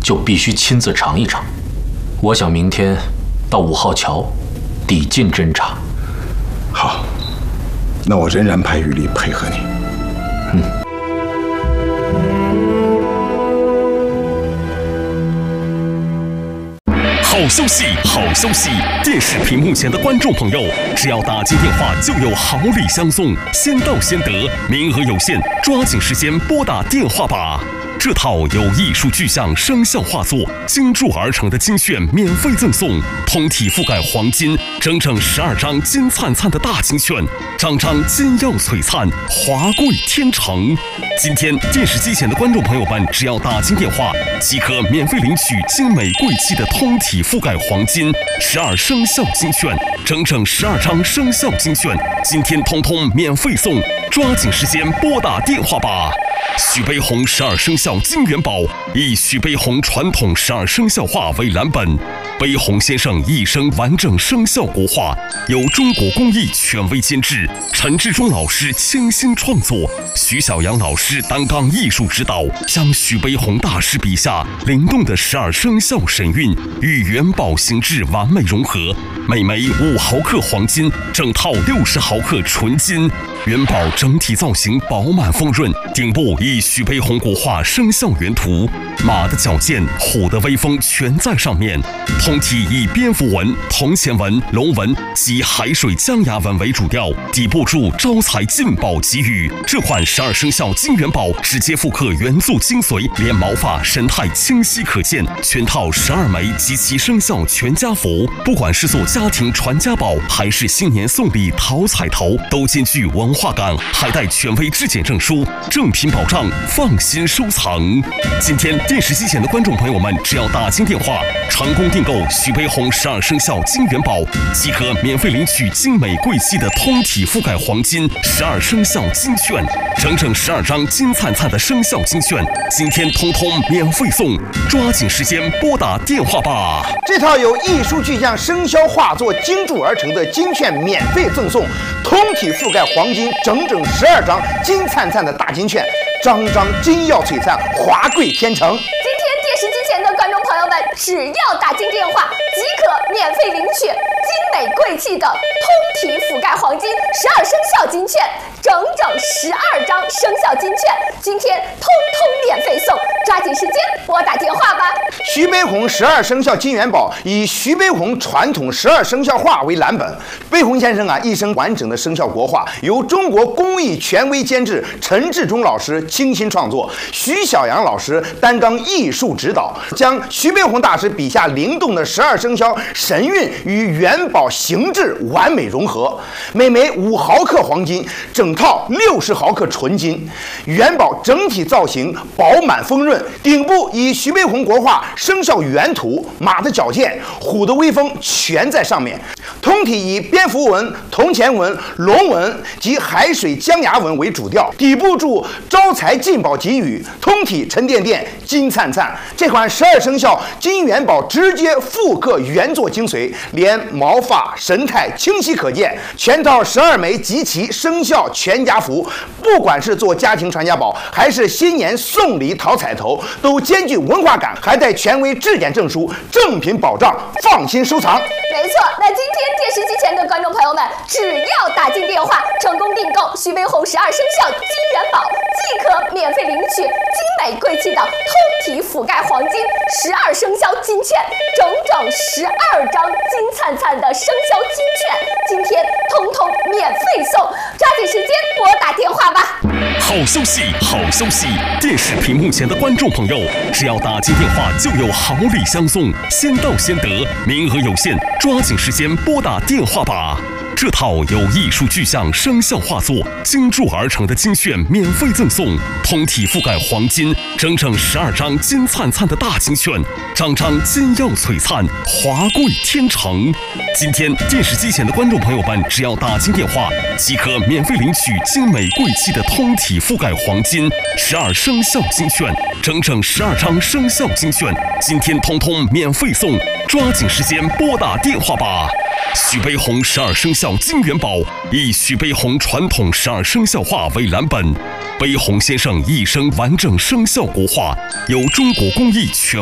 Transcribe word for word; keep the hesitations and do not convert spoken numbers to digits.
就必须亲自尝一尝。我想明天到五号桥抵近侦查。 好，那我仍然派余力配合你。 嗯。 好消息，好消息！电视屏幕前的观众朋友，只要打进电话就有好礼相送，先到先得，名额有限，抓紧时间拨打电话吧。这套由艺术具象生肖画作精铸而成的金炫免费赠送，通体覆盖黄金，整整十二张金灿灿的大金券，张张金耀璀璨，华贵天成。今天电视机前的观众朋友们，只要打进电话，即可免费领取精美贵气的通体覆盖黄金十二生肖金券，整整十二张生肖金券，今天通通免费送，抓紧时间拨打电话吧。徐悲鸿十二生肖金元宝以徐悲鸿传统十二生肖画为蓝本，悲鸿先生一生完整生肖国画，由中国工艺权威监制，陈志忠老师倾心创作，徐小阳老师担纲艺术指导，将徐悲鸿大师笔下灵动的十二生肖神韵与元宝形制完美融合，每枚五毫克黄金，整套六十毫克纯金。元宝整体造型饱满丰润，顶部以徐悲鸿国画生肖原图，马的矫健，虎的威风全在上面。通体以蝙蝠纹、铜钱纹、龙纹及海水江崖纹为主调，底部注招财进宝吉语。这款十二生肖金元宝直接复刻原作精髓，连毛发神态清晰可见，全套十二枚及其生肖全家福，不管是做家庭传家宝，还是新年送礼讨彩头，都兼具文化感，还带权威质检证书，正品保障，放心收藏。今天电视机前的观众朋友们，只要打进电话，成功订购徐悲鸿十二生肖金元宝，即可免费领取精美贵气的通体覆盖黄金十二生肖金券，整整十二张金灿灿的生肖金券，今天通通免费送，抓紧时间拨打电话吧。 这套由艺术具象生肖画作精铸而成的金券免费赠送，通体覆盖黄金整整十二张金灿灿的大金券，张张金耀璀璨，华贵天成。 今天电视机前的观众朋友们，只要打进电话，即可免费领取精美贵气的通体覆盖黄金十二生肖金券，整整十二张生肖金券，今天通通免费送，抓紧时间拨打电话吧。 徐悲鸿十二生肖金元宝以徐悲鸿传统十二生肖画为蓝本，悲鸿先生啊一生完整的生肖国画由中国工艺权威监制陈志忠老师倾心创作，徐小阳老师担纲艺术指导，将徐悲鸿大师笔下灵动的十二生肖神韵与元宝形制完美融合，每枚五毫克黄金，整套六十毫克纯金，元宝整体造型饱满丰润，顶部以徐悲鸿国画生肖原图，马的矫健，虎的威风全在上面。通体以蝙蝠纹、铜钱纹、龙纹及海水江崖纹为主调，底部注招财进宝吉语，通体沉甸甸，金灿灿。这款十二生肖金元宝直接复刻原作精髓，连毛发神态清晰可见，全套十二枚集齐生肖全家福，不管是做家庭传家宝，还是新年送礼讨彩头，都兼具文化感，还带权威质检证书，正品保障，放心收藏。 没错，那今天电视机前的观众朋友们，只要打进电话，成功订购徐悲鸿十二生肖金元宝，即可免费领取精美贵气的通体覆盖黄金十二生肖金券，整整十二张金灿灿的生肖金券，今天通通免费送，抓紧时间拨打电话吧。 好消息，好消息！电视屏幕前的观众朋友，只要打进电话就有好礼相送，先到先得，名额有限，抓紧时间拨打电话吧。这套由艺术具象生肖画作精铸而成的金炫免费赠送，通体覆盖黄金，整整十二张金灿灿的大金券，张张金耀璀璨，华贵天成。今天电视机前的观众朋友们，只要打进电话，即可免费领取精美贵气的通体覆盖黄金十二生肖金券，整整十二张生肖金券，今天通通免费送，抓紧时间拨打电话吧。徐悲鸿十二生肖金元宝以徐悲鸿传统十二生肖画为蓝本，悲鸿先生一生完整生肖国画由中国工艺全